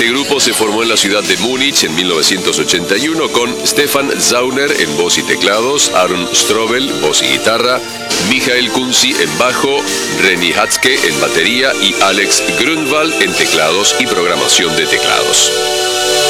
Este grupo se formó en la ciudad de Múnich en 1981 con Stefan Zauner en voz y teclados, Aaron Strobel, voz y guitarra, Michael Kunzi en bajo, Renny Hatzke en batería y Alex Grunwald en teclados y programación de teclados.